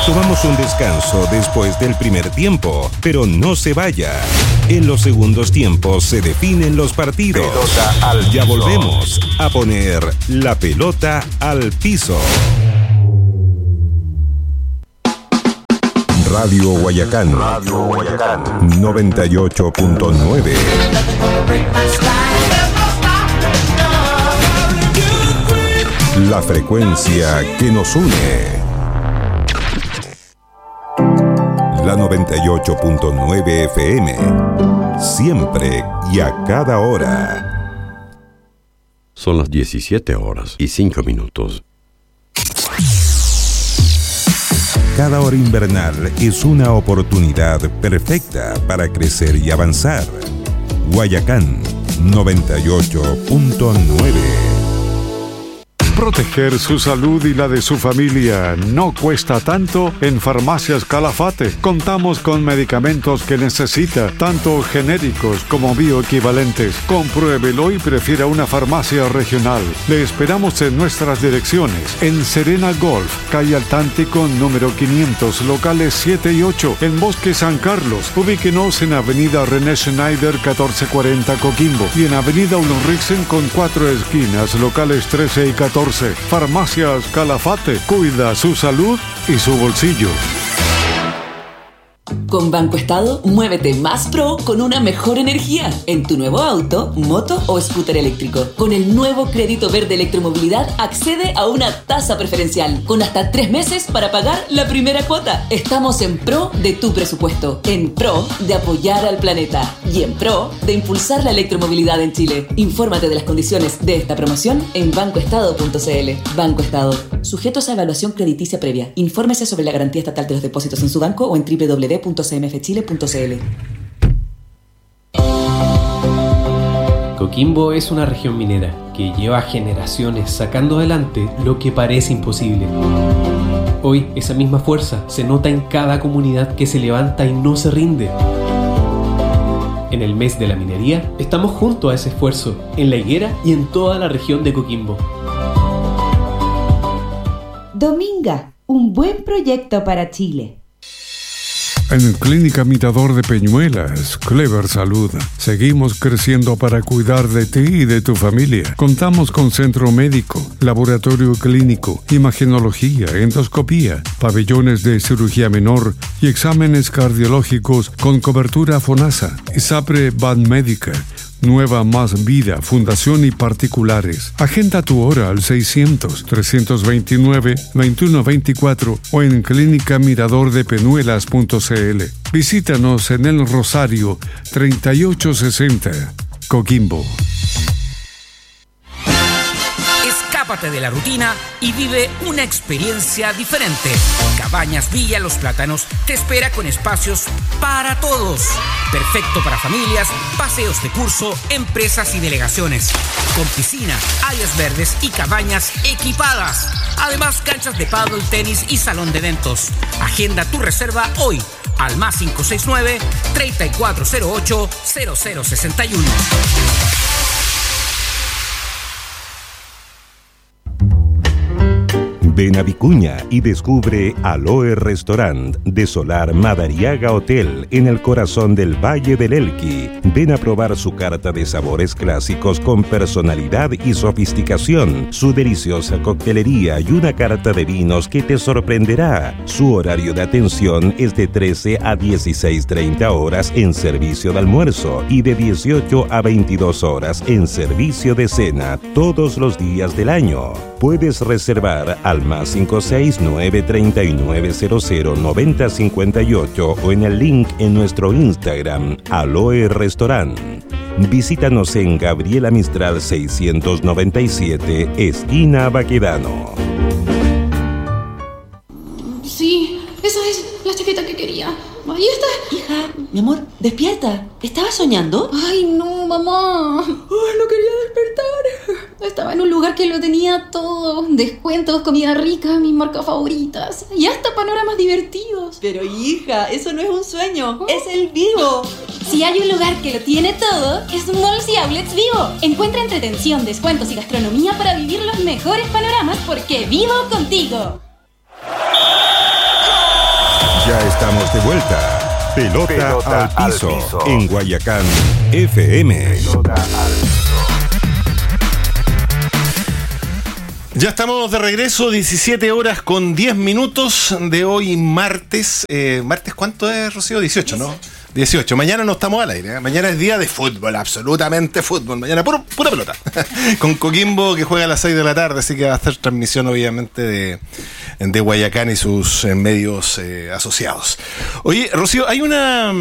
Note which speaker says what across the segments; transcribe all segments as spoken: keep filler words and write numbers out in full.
Speaker 1: Tomamos un descanso después del primer tiempo, pero no se vaya. En los segundos tiempos se definen los partidos. Pelota al ya piso. Volvemos a poner la pelota al piso. Radio Guayacán. Radio Guayacán. noventa y ocho punto nueve. La frecuencia que nos une. La noventa y ocho punto nueve F M. Siempre y a cada hora.
Speaker 2: Son las diecisiete horas y cinco minutos.
Speaker 1: Cada hora invernal es una oportunidad perfecta para crecer y avanzar. Guayacán noventa y ocho punto nueve.
Speaker 3: Proteger su salud y la de su familia no cuesta tanto en Farmacias Calafate. Contamos con medicamentos que necesita, tanto genéricos como bioequivalentes. Compruébelo y prefiera una farmacia regional. Le esperamos en nuestras direcciones. En Serena Golf, calle Altántico número quinientos, locales siete y ocho. En Bosque San Carlos, ubíquenos en Avenida René Schneider catorce cuarenta Coquimbo. Y en Avenida Ulriksen con cuatro esquinas, locales trece y catorce. Farmacias Calafate, cuida su salud y su bolsillo.
Speaker 4: Con Banco Estado, muévete más pro con una mejor energía en tu nuevo auto, moto o scooter eléctrico. Con el nuevo crédito verde electromovilidad, accede a una tasa preferencial con hasta tres meses para pagar la primera cuota. Estamos en pro de tu presupuesto, en pro de apoyar al planeta y en pro de impulsar la electromovilidad en Chile. Infórmate de las condiciones de esta promoción en banco estado punto c l. Banco Estado, sujetos a evaluación crediticia previa. Infórmese sobre la garantía estatal de los depósitos en su banco o en doble u doble u doble u punto c m f chile punto c l.
Speaker 5: Coquimbo es una región minera que lleva generaciones sacando adelante lo que parece imposible. Hoy esa misma fuerza se nota en cada comunidad que se levanta y no se rinde. En el mes de la minería estamos junto a ese esfuerzo, en La Higuera y en toda la región de Coquimbo.
Speaker 6: Dominga, un buen proyecto para Chile.
Speaker 3: En Clínica Mirador de Peñuelas, Clever Salud, seguimos creciendo para cuidar de ti y de tu familia. Contamos con centro médico, laboratorio clínico, imagenología, endoscopía, pabellones de cirugía menor y exámenes cardiológicos con cobertura FONASA, ISAPRE Banmédica, Nueva Más Vida, Fundación y particulares. Agenda tu hora al seiscientos, trescientos veintinueve, veintiuno veinticuatro o en clínica mirador de peñuelas punto c l. Visítanos en El Rosario, treinta y ocho sesenta, Coquimbo.
Speaker 7: Escápate de la rutina y vive una experiencia diferente. Cabañas Villa Los Plátanos te espera con espacios para todos. Perfecto para familias, paseos de curso, empresas y delegaciones. Con piscina, áreas verdes y cabañas equipadas. Además, canchas de pádel, tenis y salón de eventos. Agenda tu reserva hoy al más cinco seis nueve, treinta y cuatro cero ocho, cero cero sesenta y uno.
Speaker 1: Ven a Vicuña y descubre Aloe Restaurant de Solar Madariaga Hotel en el corazón del Valle del Elqui. Ven a probar su carta de sabores clásicos con personalidad y sofisticación, su deliciosa coctelería y una carta de vinos que te sorprenderá. Su horario de atención es de trece a dieciséis treinta horas en servicio de almuerzo y de dieciocho a veintidós horas en servicio de cena todos los días del año. Puedes reservar al más cinco seis nueve, treinta y nueve cero cero, noventa cincuenta y ocho o en el link en nuestro Instagram, Aloe Restaurant. Visítanos en Gabriela Mistral seiscientos noventa y siete, esquina Baquedano.
Speaker 8: Sí, esa es la chaqueta que quería. Ahí está.
Speaker 4: Hija, mi amor, despierta. ¿Estabas soñando?
Speaker 8: Ay, no, mamá. Ay, no quería despertar. Estaba en un lugar que lo tenía todo. Descuentos, comida rica, mis marcas favoritas. Y hasta panoramas divertidos.
Speaker 4: Pero hija, eso no es un sueño. ¿Oh? Es el Vivo.
Speaker 8: Si hay un lugar que lo tiene todo, es Malls y Outlets Vivo. Encuentra entretención, descuentos y gastronomía para vivir los mejores panoramas porque vivo contigo.
Speaker 1: Ya estamos de vuelta. Pelota, Pelota al, piso, al piso en Guayacán F M.
Speaker 9: Ya estamos de regreso, diecisiete horas con diez minutos de hoy martes. Eh, ¿Martes cuánto es, Rocío? dieciocho, ¿no? dieciocho. Mañana no estamos al aire, ¿eh? Mañana es día de fútbol, absolutamente fútbol. Mañana puro, pura pelota. Con Coquimbo que juega a las seis de la tarde, así que va a hacer transmisión obviamente de, de Guayacán y sus eh, medios eh, asociados. Oye, Rocío, hay una...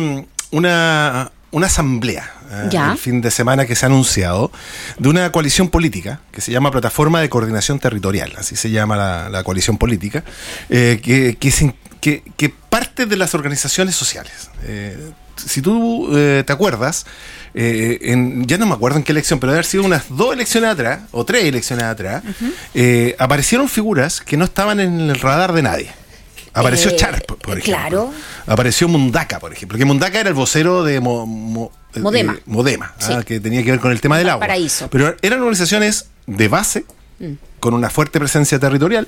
Speaker 9: una una asamblea eh, el fin de semana que se ha anunciado de una coalición política que se llama Plataforma de Coordinación Territorial, así se llama la, la coalición política, eh, que, que, se, que, que parte de las organizaciones sociales. Eh, si tú eh, te acuerdas, eh, en, ya no me acuerdo en qué elección, pero debe haber sido unas dos elecciones atrás, o tres elecciones atrás, uh-huh. eh, aparecieron figuras que no estaban en el radar de nadie. Apareció eh, Sharp, por ejemplo. Claro. Apareció Mundaca, por ejemplo. Que Mundaca era el vocero de Mo, Mo,
Speaker 8: Modema,
Speaker 9: eh, Modema
Speaker 8: sí.
Speaker 9: ah, que tenía que ver con el tema del agua.
Speaker 8: Paraíso.
Speaker 9: Pero eran organizaciones de base, mm. con una fuerte presencia territorial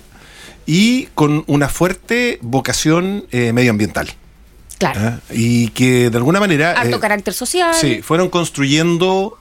Speaker 9: y con una fuerte vocación eh, medioambiental.
Speaker 8: Claro.
Speaker 9: ¿Ah? Y que de alguna manera...
Speaker 8: Alto
Speaker 9: eh,
Speaker 8: carácter social.
Speaker 9: Sí, fueron construyendo...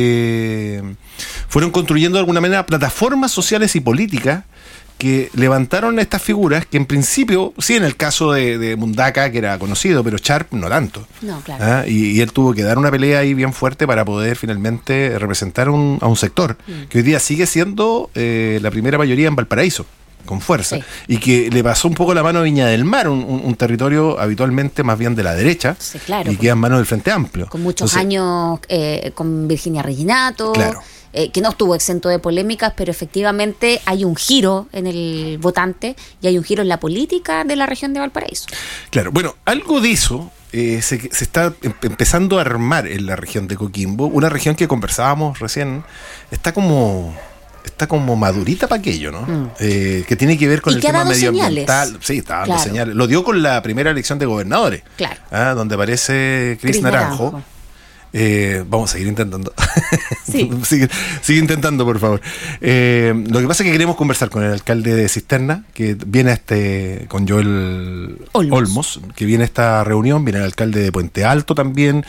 Speaker 9: Eh, fueron construyendo de alguna manera plataformas sociales y políticas que levantaron estas figuras que en principio, sí, en el caso de, de Mundaca, que era conocido, pero Sharp no tanto.
Speaker 8: No, claro.
Speaker 9: ¿Ah? Y, y él tuvo que dar una pelea ahí bien fuerte para poder finalmente representar un, a un sector mm. que hoy día sigue siendo eh, la primera mayoría en Valparaíso, con fuerza, sí. Y que le pasó un poco la mano a Viña del Mar, un, un, un territorio habitualmente más bien de la derecha,
Speaker 8: sí, claro,
Speaker 9: y queda en manos del Frente Amplio.
Speaker 8: Con muchos
Speaker 9: Entonces,
Speaker 8: años eh, con Virginia Reginato.
Speaker 9: Claro.
Speaker 8: Eh, que no estuvo exento de polémicas, pero efectivamente hay un giro en el votante y hay un giro en la política de la región de Valparaíso.
Speaker 9: Claro, bueno, algo de eso eh, se, se está em- empezando a armar en la región de Coquimbo, una región que conversábamos recién, está como... está como madurita para aquello, ¿no? Mm. Eh, que tiene que ver con
Speaker 8: y
Speaker 9: el tema medioambiental.
Speaker 8: Señales.
Speaker 9: Sí, está dando
Speaker 8: claro.
Speaker 9: señales. Lo dio con la primera elección de gobernadores.
Speaker 8: Claro.
Speaker 9: ¿Ah? Donde aparece Cris Naranjo. Naranjo. Eh, vamos a seguir intentando.
Speaker 8: Sí.
Speaker 9: sigue, sigue intentando, por favor. Eh, lo que pasa es que queremos conversar con el alcalde de Cisterna, que viene a este, con Joel Olmos. Olmos, que viene a esta reunión, viene el alcalde de Puente Alto también,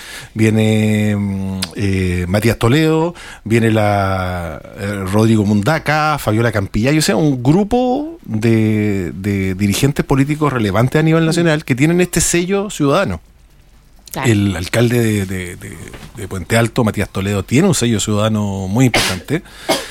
Speaker 9: viene eh, Matías Toledo, viene la eh, Rodrigo Mundaca, Fabiola Campillayo, o sea, un grupo de, de dirigentes políticos relevantes a nivel nacional que tienen este sello ciudadano. Claro. El alcalde de, de, de, de Puente Alto, Matías Toledo, tiene un sello ciudadano muy importante.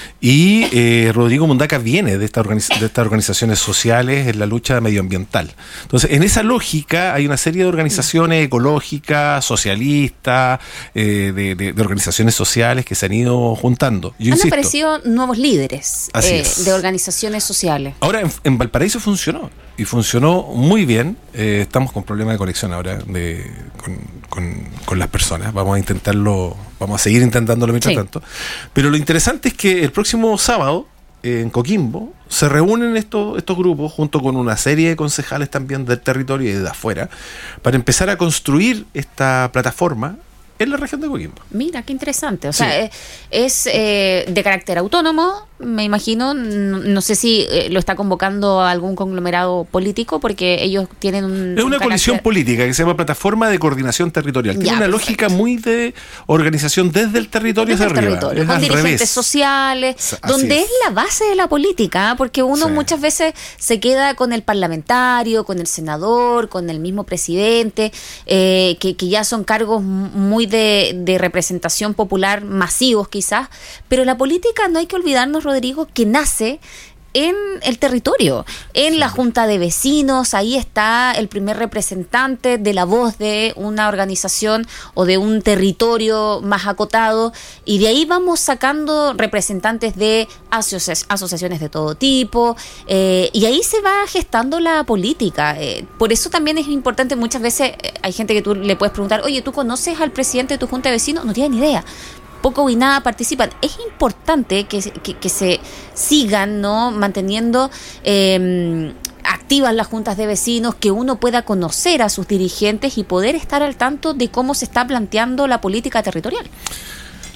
Speaker 9: Y eh, Rodrigo Mundaca viene de, esta organiz- de estas organizaciones sociales en la lucha medioambiental. Entonces, en esa lógica hay una serie de organizaciones ecológicas, socialistas, eh, de, de, de organizaciones sociales que se han ido juntando. Yo
Speaker 8: han
Speaker 9: insisto,
Speaker 8: aparecido nuevos líderes eh, de organizaciones sociales.
Speaker 9: Ahora, en, en Valparaíso funcionó. Y funcionó muy bien. Eh, estamos con problemas de conexión ahora de, con, con, con las personas. Vamos a intentarlo, vamos a seguir intentándolo mientras sí. tanto. Pero lo interesante es que el próximo sábado, eh, en Coquimbo, se reúnen estos, estos grupos junto con una serie de concejales también del territorio y de afuera para empezar a construir esta plataforma en la región de Coquimbo.
Speaker 8: Mira, qué interesante. O sea, sí. es, es eh, de carácter autónomo, me imagino. No, no sé si eh, lo está convocando a algún conglomerado político, porque ellos tienen un...
Speaker 9: Es una
Speaker 8: un
Speaker 9: coalición
Speaker 8: carácter...
Speaker 9: política que se llama Plataforma de Coordinación Territorial. Tiene ya, una perfecto. lógica muy de organización desde el territorio
Speaker 8: desde
Speaker 9: hacia
Speaker 8: el
Speaker 9: arriba.
Speaker 8: Territorio, con dirigentes revés. sociales, Así donde es. es la base de la política, porque uno sí. muchas veces se queda con el parlamentario, con el senador, con el mismo presidente, eh, que, que ya son cargos muy De, de representación popular masivos quizás, pero la política, no hay que olvidarnos, Rodrigo, que nace en el territorio, en sí. la junta de vecinos. Ahí está el primer representante de la voz de una organización o de un territorio más acotado, y de ahí vamos sacando representantes de asoci- asociaciones de todo tipo, eh, y ahí se va gestando la política. Eh, por eso también es importante, muchas veces eh, hay gente que tú le puedes preguntar, oye, ¿tú conoces al presidente de tu junta de vecinos? No tiene ni idea. Poco y nada participan. Es importante que, que, que se sigan, ¿no?, manteniendo eh, activas las juntas de vecinos, que uno pueda conocer a sus dirigentes y poder estar al tanto de cómo se está planteando la política territorial.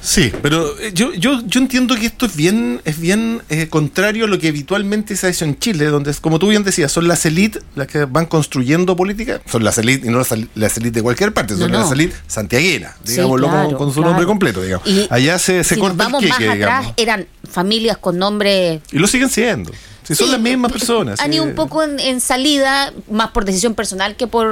Speaker 9: Sí, pero yo, yo, yo entiendo que esto es bien, es bien eh, contrario a lo que habitualmente se ha hecho en Chile, donde, como tú bien decías, son las élites las que van construyendo política, son las élites y no las, las élites de cualquier parte, son no, no. las élites santiaguinas, digámoslo sí, claro, con, con su claro. nombre completo, digamos. Y Allá se, se
Speaker 8: si
Speaker 9: corta
Speaker 8: vamos
Speaker 9: el queque,
Speaker 8: más atrás,
Speaker 9: digamos.
Speaker 8: Eran familias con nombres...
Speaker 9: Y lo siguen siendo. Si sí, son las mismas personas.
Speaker 8: Han
Speaker 9: sí.
Speaker 8: ido un poco en, en salida, más por decisión personal que por